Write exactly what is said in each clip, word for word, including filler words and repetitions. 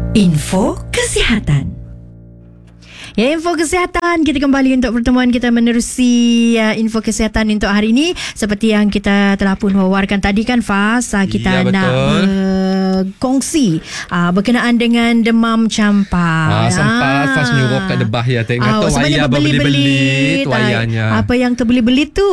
Info Kesihatan. Ya, info kesihatan, kita kembali untuk pertemuan kita menerusi uh, info kesihatan untuk hari ini. Seperti yang kita telah pun wawarkan tadi kan, Faz, uh, kita ya, nak berkongsi uh, berkenaan dengan demam campak. Ah, sempat Faz nyuruh tak ada bahaya. Tak ingat oh, tu wayar berbeli-belit wayarnya. Apa yang terbeli-belit tu?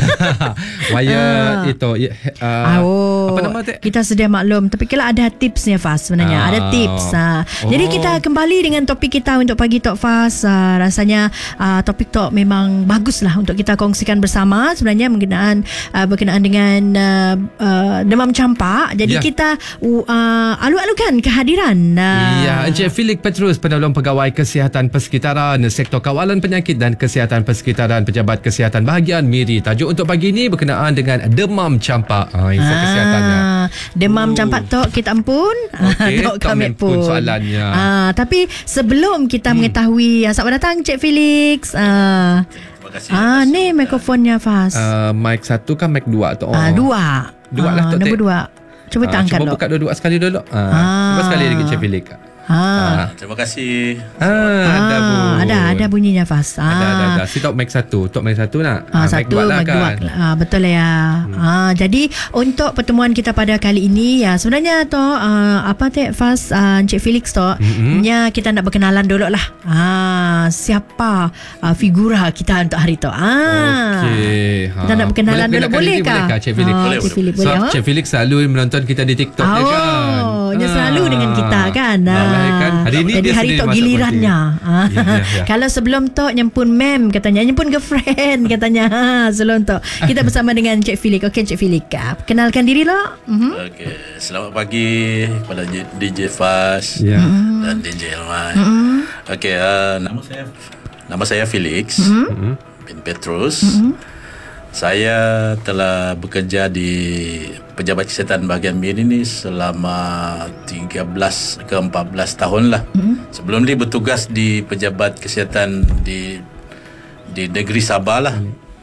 Wayar itu uh, oh, apa nama tu? Kita sedia maklum. Tapi kalau ada tipsnya, Faz, sebenarnya Ah. ada tips. Uh. Oh. Jadi kita kembali dengan topik kita untuk pagi Tok Faz. Uh, rasanya uh, topik Tok memang bagus lah untuk kita kongsikan bersama. Sebenarnya mengenaan uh, berkenaan dengan uh, uh, demam campak. Jadi Ya. kita uh, alu-alukan kehadiran uh, Ya, Encik Felix Petrus, penolong pegawai kesihatan persekitaran Sektor Kawalan Penyakit dan Kesihatan Persekitaran Pejabat Kesihatan Bahagian Miri. Tajuk untuk pagi ini berkenaan dengan demam campak. Ah, info Ah, kesihatannya. Demam Oh. campak Tok kita ampun. Okey, Tok Tok kami men pun soalannya. Ah, tapi sebelum kita hmm. mengetahui, ah, selamat datang Cik Felix. Ah, Terima kasih. ah ni mikrofonnya, Faz. Uh, mic satu kan mic dua tu. Oh. Ah, dua. Dua lah, ah, Tok nombor Tek. dua. Cuba kita Ah, angkat cuba dulu. buka dua-dua sekali dulu. Ah, Ah. Cuba sekali lagi Encik Felix. Ah. Terima kasih. Ah, ada Ah, pun. ada ada bunyinya, Faz. Ah. Ada, ada, ada. Si Tok mic satu. Tok mic satu nak? Ah, mic satu dua lah mic dua. kan? Ah, betul lah ya. Hmm. Ah, jadi untuk pertemuan kita pada kali ini, ya sebenarnya tu ah, apa tu Faz, ah, Encik Felix tu, Mm-hmm. nya kita nak berkenalan dulu lah. Ah, siapa ah, figura kita untuk hari tu? Ah. Okey. Kita nak berkenalan dulu, boleh Boleh kah? kah Cik Felix? Ah, Boleh, Cik boleh. Felix boleh. Sebab ah? Cik Felix selalu menonton kita di TikTok dia kan. Oh, dia selalu dengan kita kan. Alah, kan? Hari ni Jadi dia hari sendiri tu masak gilirannya. Ah. Ya, ya, ya. Kalau sebelum tu nyempun mem katanya, nyempun girlfriend katanya. Ha, sebelum tu kita bersama dengan Cik Felix. Okey Cik Felix, ah, kenalkan diri lah. Mhm. Okey, selamat pagi kepada D J Faz Ya. dan D J Elman. Okey, uh, nama saya nama saya Felix Mhm. bin Petrus. Saya telah bekerja di Pejabat Kesihatan Bahagian Miri ni selama tiga belas ke empat belas tahun lah. Sebelum ni bertugas di Pejabat Kesihatan di di negeri Sabah lah.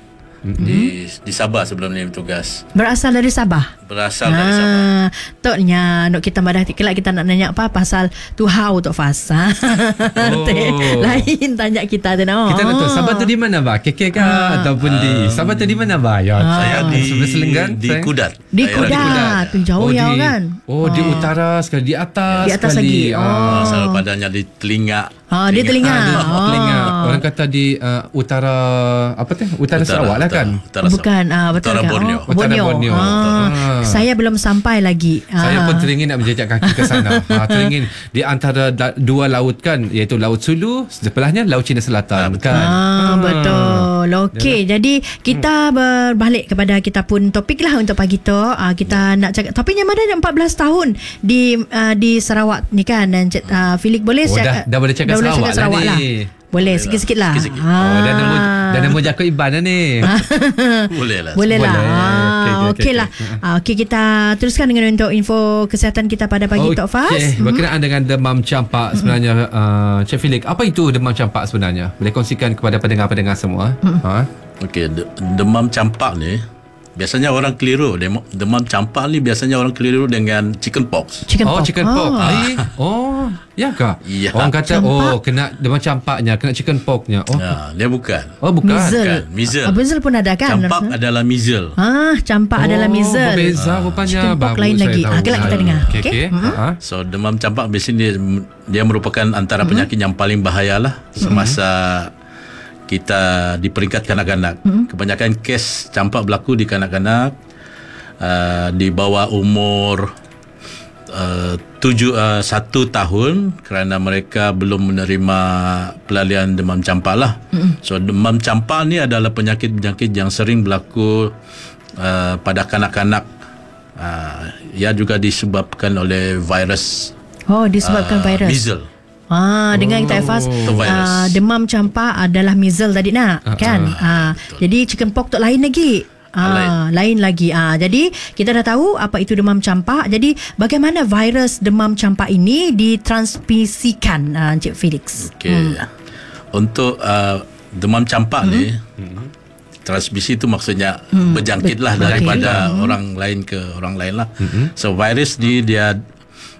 Di di Sabah sebelum ni bertugas. Berasal dari Sabah. Berasal dari Sabah. Ah, toknya nak kita madah kelak kita nak nanya apa pasal tu how Tok Faz. Ah. Oh. Lain tanya kita tu nak. Kita nak tahu Sabah tu di mana ba? K K kah ataupun di Sabah tu di mana ba? Ya. Saya di sebelah Selenggan. di sayang? Kudat. Di Daerah Kudat. Tu jauh ya di, kan. Oh, di utara sekali, di atas Di atas sekali. lagi. Ah. Ah, Asal padanya di telinga. Ah, dia telinga. Ah, dia Oh. telinga. Orang kata di uh, utara apa tu? Utara, Sarawak lah kan. Utara, Bukan ah, betul Utara kan? Borneo. Oh, Borneo. Utara Borneo. Ah, Ah. Saya belum sampai lagi. Saya Ah. pun teringin nak menjejak kaki ke sana. ha, teringin di antara da- dua laut kan, iaitu Laut Sulu, sebelahnya Laut Cina Selatan kan. Ah, betul. Okey, jadi kita berbalik kepada kita pun topik lah untuk pagi tu. Ah, kita nak cakap topiknya mana ada empat belas tahun di uh, di Sarawak ni kan. Dan Cik uh, Felix boleh Oh, dah- dah boleh cakap Sarawak dah ni. lah. Boleh sikit-sikit lah. Sikit-sikit. Oh, dah nemu dah nemu Jakob Iban dah ni. Boleh lah. Boleh lah. Boleh. Ah, Okey, okey, Okey okey, lah. Ah, Okey, kita teruskan dengan untuk info kesihatan kita pada pagi Tok Faz. Okey, berkenaan dengan demam campak sebenarnya, uh, Cik Felix, apa itu demam campak sebenarnya? Boleh kongsikan kepada pendengar-pendengar semua? Ha? Okey, de- demam campak ni biasanya orang keliru. Dem- demam campak ni biasanya orang keliru dengan chicken pox. Chicken Oh, pox. chicken pox. Ah. Eh, oh, ya kah? Ya. Orang kata Campak. oh kena demam campaknya, kena chicken poxnya. Oh, Ya, dia bukan. oh bukan. Measles. Bukan, measles. Ah, measles pun ada kan? Campak adalah measles. Ah, campak adalah measles. Berbeza rupanya. chicken pox Baru lain saya lagi. tahu. Ah, kelak kita dengar. Okey, Okey. okey. Mhm. Ha? So demam campak biasanya dia, dia merupakan antara penyakit yang paling bahaya lah semasa kita di peringkat kanak-kanak. Kebanyakan kes campak berlaku di kanak-kanak uh, di bawah umur uh, tujuh uh, satu tahun kerana mereka belum menerima pelalian demam campak lah. So demam campak ni adalah penyakit-penyakit yang sering berlaku uh, pada kanak-kanak. Uh, ia juga disebabkan oleh virus Oh, disebabkan uh, virus. measles. Ah, dengan kita Faz, Itu virus. ah, demam campak adalah measles tadi nak, Ah, kan? Ah, jadi chicken pox tu lain lagi. Ah, lain. lain lagi. Ah, jadi kita dah tahu apa itu demam campak. Jadi bagaimana virus demam campak ini ditransmisikan, ah, Encik Felix? Okey. Untuk uh, demam campak ni, transmisi itu maksudnya berjangkit lah Betul. daripada orang lain ke orang lain lah. So virus ni dia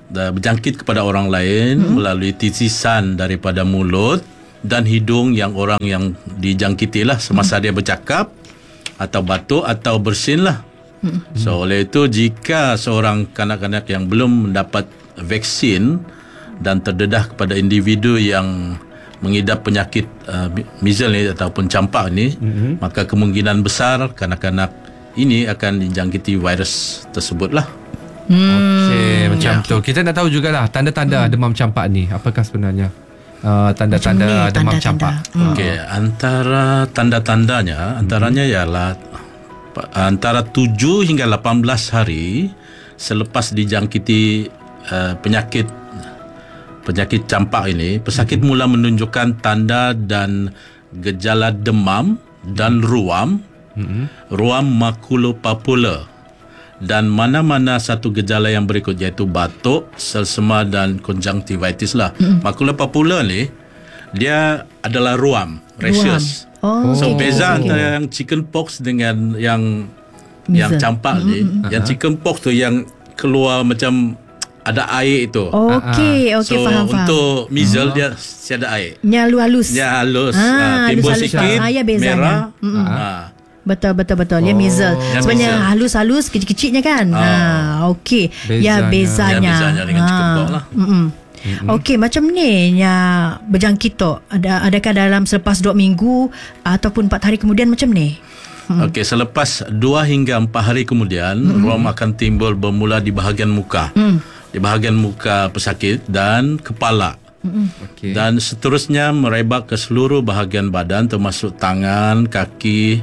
uh, berjangkit kepada orang lain hmm. melalui titisan daripada mulut dan hidung yang orang yang dijangkiti lah semasa hmm. dia bercakap atau batuk atau bersin lah. Hmm. So oleh itu jika seorang kanak-kanak yang belum mendapat vaksin dan terdedah kepada individu yang mengidap penyakit uh, measles ni ataupun campak ni, mm-hmm. maka kemungkinan besar kanak-kanak ini akan dijangkiti virus tersebut lah. Hmm. Okey, macam Ya. tu. Kita nak tahu jugalah tanda-tanda hmm. demam campak ni. Apakah sebenarnya uh, tanda-tanda Macam ni, demam tanda-tanda. campak? Hmm. Okey, antara tanda-tandanya antaranya hmm. ialah antara tujuh hingga lapan belas hari selepas dijangkiti uh, penyakit penyakit campak ini, pesakit mm-hmm. mula menunjukkan tanda dan gejala demam dan ruam, mm-hmm. ruam makulopapular, dan mana-mana satu gejala yang berikut iaitu batuk, selsema dan konjungtivitis lah. Mm-hmm. Makulopapular ni dia adalah ruam, rashes. Oh, So okay, beza okay. antara yang chicken pox dengan yang Measles. yang campak ni, Mm-hmm. yang chicken pox tu yang keluar macam ada air itu. Okey, okey, So faham faham. untuk measles dia tiada air. Nyalu halus. Dia halus, Ah, ah, timbul halus-halus. sikit, Ah, ya bezanya. merah. Mm-mm. Ah. Betul betul betul. Ya Oh. measles. Ya, Sebenarnya measles. halus-halus kecil-kecilnya kan. Ha, okey. Ya Bezanya. bezanya. Ya, bezanya dengan chickenpox lah. Mm-mm. Mm-hmm. Okey, macam ni nya berjangkit tu. Ada adakah dalam selepas dua minggu ataupun empat hari kemudian macam ni? Hmm. Okey, selepas dua hingga empat hari kemudian, hmm. ruam akan timbul bermula di bahagian muka. Hmm. Di bahagian muka pesakit dan kepala. Hmm. Okey. Dan seterusnya merebak ke seluruh bahagian badan termasuk tangan, kaki.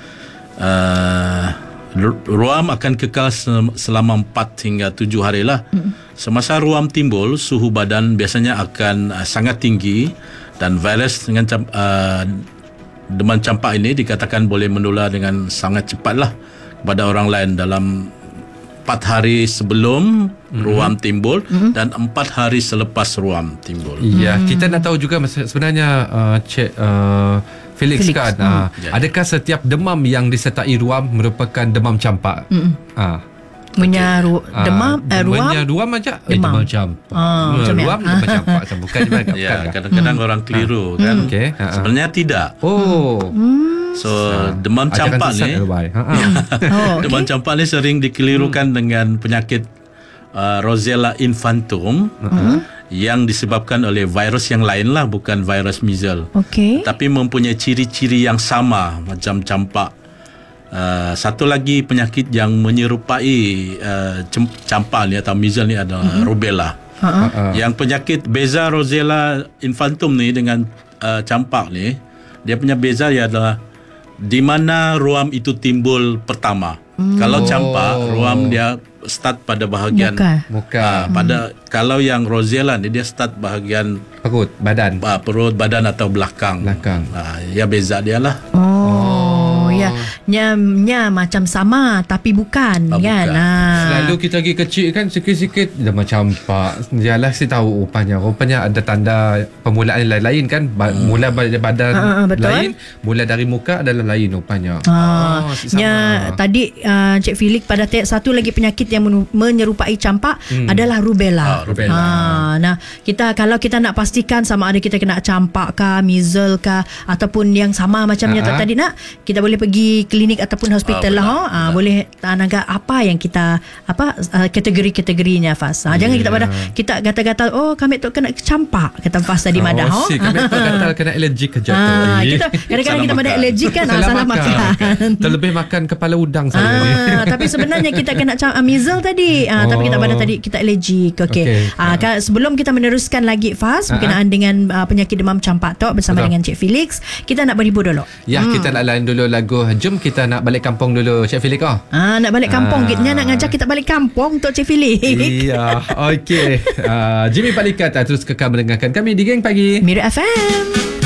Uh, ruam akan kekal selama empat hingga tujuh hari lah. Hmm. Semasa ruam timbul, suhu badan biasanya akan uh, sangat tinggi dan virus dengan uh, demam campak ini dikatakan boleh menular dengan sangat cepat lah kepada orang lain dalam empat hari sebelum mm-hmm. ruam timbul mm-hmm. dan empat hari selepas ruam timbul. Ya, hmm. kita nak tahu juga sebenarnya uh, Cik uh, Felix, Felix kan, hmm. uh, Ya, ya. adakah setiap demam yang disertai ruam merupakan demam campak? Hmm. Ah. Menyaru demam Ah, eh, ruam. Menyaruam aja eh, demam. demam campak. Ah, macam ni. Ruam demam campak sama. Bukan bukan. Ya, bukan. kadang-kadang orang keliru kan. Okey, ha, ha. Sebenarnya tidak. Oh. So demam Ajaran campak sesat ni, terbaik. Ha, ha. Oh, demam okey. campak ni sering dikelirukan hmm. dengan penyakit uh, Rosella infantum uh-huh. yang disebabkan oleh virus yang lain lah, bukan virus measles. Okey. Tapi mempunyai ciri-ciri yang sama macam campak. Uh, satu lagi penyakit yang menyerupai uh, campak ni atau measles ni adalah mm-hmm. rubella. Ha-ha. Uh, Yang penyakit beza Rosella infantum ni dengan uh, campak ni, dia punya beza ia adalah di mana ruam itu timbul pertama. Mm. Kalau campak, ruam dia start pada bahagian Muka. Muka, uh, pada kalau yang Rosella ni dia start bahagian perut, badan. uh, perut, badan atau belakang. Belakang. Uh, ya beza dia lah. Oh, ya. Nya, nya macam sama tapi bukan Ah, kan. bukan. Ha. Selalu kita pergi kecil kan sikit-sikit dah macam campak. Yalah saya tahu rupanya. Rupanya ada tanda permulaan lain-lain kan. Ba- hmm. Mula pada badan Ha, ha, betul. lain, mula dari muka adalah lain rupanya. Ha, Oh, sama. nya tadi uh, Cik Felix pada te- satu lagi penyakit yang men- menyerupai campak Hmm. adalah rubella. Ah, rubella. Ha, nah, kita kalau kita nak pastikan sama ada kita kena campak kah, measles kah ataupun yang sama macamnya Ha, ha. tadi nak, kita boleh pergi klinik ataupun hospital Ah, lah. benar, Ha, benar. boleh tanaga apa yang kita apa uh, kategori-kategorinya Fas. Ha, jangan kita Ya. pada kita gatal-gatal oh kami tu kena campak kata Fas tadi madah. Oh, si kami tu gatal kena alergik kejap tu. Ah, Eh. kita kadang-kadang Salah kita pada makan. alergi kan, ah, Salah salah makan. makan. Terlebih makan kepala udang saya ni. Ah, tapi sebenarnya kita kena cam uh, measles tadi. Ah, Oh. tapi kita pada tadi kita alergik. Okey. Okey. Ah, ka- sebelum kita meneruskan lagi Fas Ah, berkenaan dengan uh, penyakit demam campak tu bersama Betul. dengan Cik Felix, kita nak berhibur dulu. Ya, kita nak lain dulu lagu. Jom kita nak balik kampung dulu, Cik Felix. Oh. Ah, nak balik kampung. Ah. Kita nak ngajak kita balik kampung untuk Cik Felix. Iya, okey. Uh, Jimmy Palikat terus kekal mendengarkan kami di Geng Pagi. Mira F M.